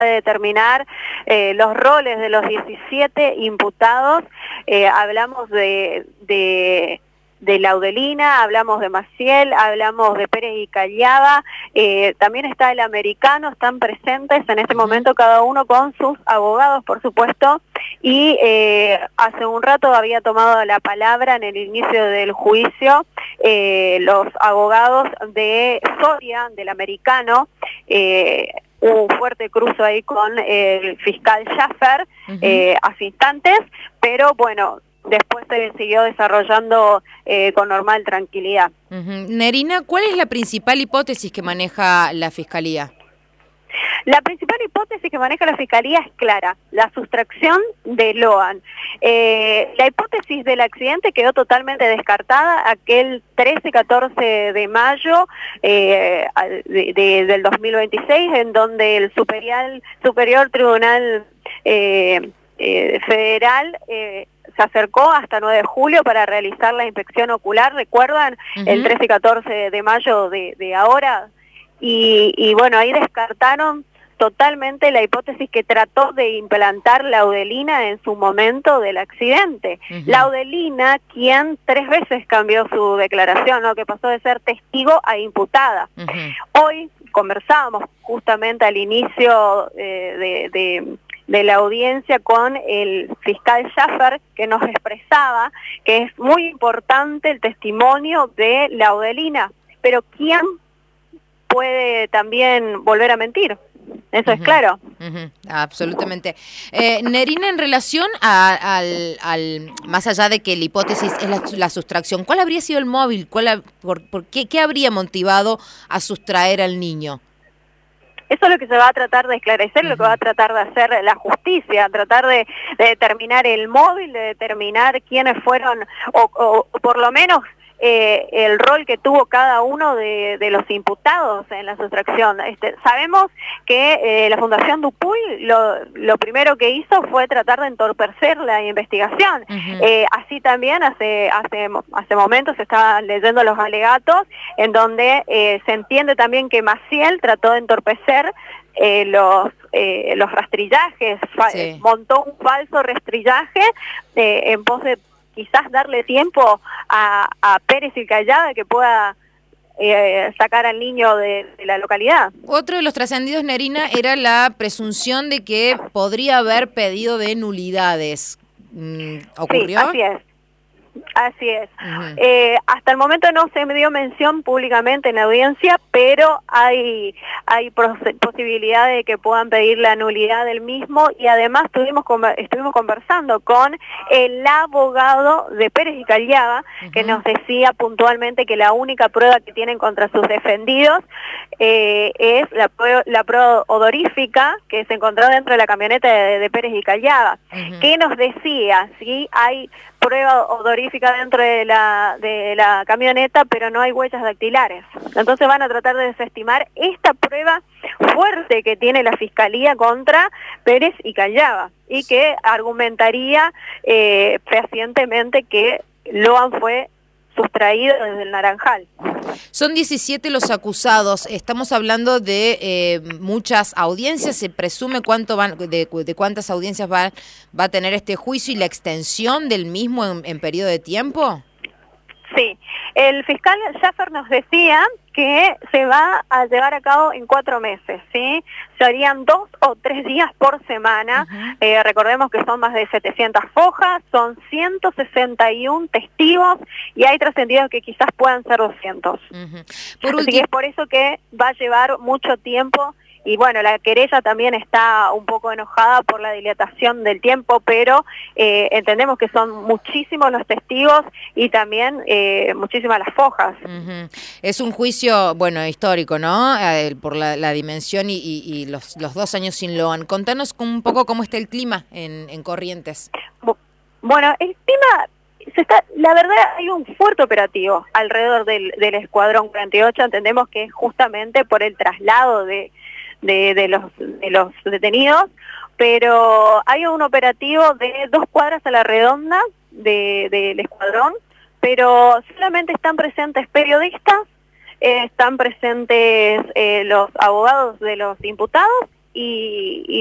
de determinar los roles de los 17 imputados. Hablamos de Laudelina, hablamos de Maciel, hablamos de Pérez y Callava, también está el americano, están presentes en este momento cada uno con sus abogados, por supuesto, y hace un rato había tomado la palabra en el inicio del juicio los abogados de Soria, del americano. Hubo un fuerte cruce ahí con el fiscal Schaffer hace instantes, pero bueno, después se siguió desarrollando con normal tranquilidad. Nerina, ¿cuál es la principal hipótesis que maneja la Fiscalía? La principal hipótesis que maneja la Fiscalía es clara, la sustracción de Loan. La hipótesis del accidente quedó totalmente descartada aquel 13-14 de mayo del 2026, en donde el Superior Tribunal Federal se acercó hasta 9 de julio para realizar la inspección ocular, ¿recuerdan? El 13 y 14 de mayo de ahora. Y bueno, ahí descartaron totalmente la hipótesis que trató de implantar Laudelina en su momento del accidente. Laudelina, quien 3 veces cambió su declaración, ¿no? Que pasó de ser testigo a imputada. Hoy conversábamos justamente al inicio de la audiencia con el fiscal Schaffer, que nos expresaba que es muy importante el testimonio de Laudelina, pero ¿quién puede también volver a mentir? Eso es claro. Absolutamente. Nerina, en relación al más allá de que la hipótesis es la sustracción, ¿cuál habría sido el móvil? ¿Por qué habría motivado a sustraer al niño? Eso es lo que se va a tratar de esclarecer, lo que va a tratar de hacer la justicia, tratar de determinar el móvil, de determinar quiénes fueron, o por lo menos el rol que tuvo cada uno de los imputados en la sustracción. Sabemos que la Fundación Dupuy lo primero que hizo fue tratar de entorpecer la investigación. Así también hace momentos se estaban leyendo los alegatos en donde se entiende también que Maciel trató de entorpecer los rastrillajes, montó un falso rastrillaje en pos de quizás darle tiempo a Pérez y Callava que pueda sacar al niño de la localidad. Otro de los trascendidos, Nerina, era la presunción de que podría haber pedido de nulidades. ¿Ocurrió? Sí, así es. Así es. Hasta el momento no se me dio mención públicamente en la audiencia, pero hay posibilidad de que puedan pedir la nulidad del mismo, y además estuvimos conversando con el abogado de Pérez y Callava, que nos decía puntualmente que la única prueba que tienen contra sus defendidos es la prueba odorífica que se encontró dentro de la camioneta de Pérez y Callava. ¿Qué nos decía? Si hay prueba odorífica dentro de la camioneta, pero no hay huellas dactilares. Entonces van a tratar de desestimar esta prueba fuerte que tiene la Fiscalía contra Pérez y Callava, y que argumentaría fehacientemente que Loan fue sustraído desde el Naranjal. Son 17 los acusados. Estamos hablando de muchas audiencias. Se presume de cuántas audiencias va a tener este juicio y la extensión del mismo en periodo de tiempo. Sí, el fiscal Schaffer nos decía que se va a llevar a cabo en 4 meses, ¿sí? Se harían 2 o 3 días por semana. Recordemos que son más de 700 fojas, son 161 testigos y hay trascendidos que quizás puedan ser 200. Así que es por eso que va a llevar mucho tiempo. Y bueno, la querella también está un poco enojada por la dilatación del tiempo, pero entendemos que son muchísimos los testigos y también muchísimas las fojas. Es un juicio, bueno, histórico, ¿no? Por la dimensión y los 2 años sin Loan. Contanos un poco cómo está el clima en Corrientes. Bueno, el clima... la verdad hay un fuerte operativo alrededor del Escuadrón 48, entendemos que es justamente por el traslado de los detenidos, pero hay un operativo de 2 cuadras a la redonda del Escuadrón, pero solamente están presentes periodistas, están presentes los abogados de los imputados y